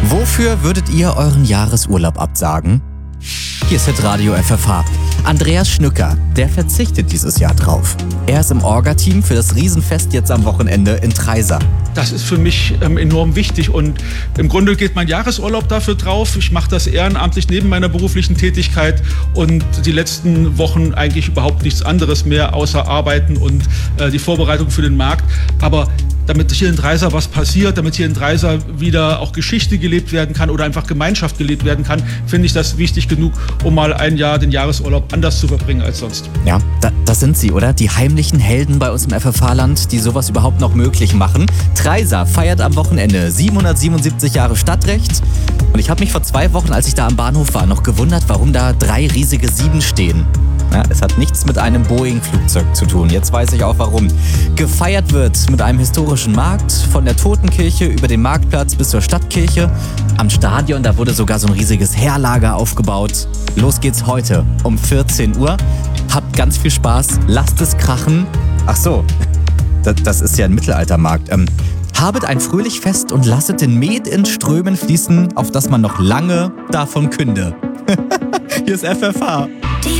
Wofür würdet ihr euren Jahresurlaub absagen? Hier ist Hitradio FFH. Andreas Schnücker, der verzichtet dieses Jahr drauf. Er ist im Orga-Team für das Riesenfest jetzt am Wochenende in Treisa. Das ist für mich enorm wichtig und im Grunde geht mein Jahresurlaub dafür drauf. Ich mache das ehrenamtlich neben meiner beruflichen Tätigkeit und die letzten Wochen eigentlich überhaupt nichts anderes mehr außer Arbeiten und die Vorbereitung für den Markt. Aber damit hier in Treisa was passiert, damit hier in Treisa wieder auch Geschichte gelebt werden kann oder einfach Gemeinschaft gelebt werden kann, finde ich das wichtig genug, um mal ein Jahr den Jahresurlaub anders zu verbringen als sonst. Ja, das sind sie, oder? Die heimlichen Helden bei uns im FFH-Land, die sowas überhaupt noch möglich machen. Treisa feiert am Wochenende 777 Jahre Stadtrecht. Und ich habe mich vor 2 Wochen, als ich da am Bahnhof war, noch gewundert, warum da 3 riesige 7 stehen. Ja, es hat nichts mit einem Boeing-Flugzeug zu tun. Jetzt weiß ich auch warum. Gefeiert wird mit einem historischen Markt, von der Totenkirche über den Marktplatz bis zur Stadtkirche. Am Stadion, da wurde sogar so ein riesiges Heerlager aufgebaut. Los geht's heute um 14 Uhr. Habt ganz viel Spaß, lasst es krachen. Ach so, das ist ja ein Mittelaltermarkt. Habet ein fröhlich Fest und lasset den Met in Strömen fließen, auf dass man noch lange davon künde. Hier ist FFH.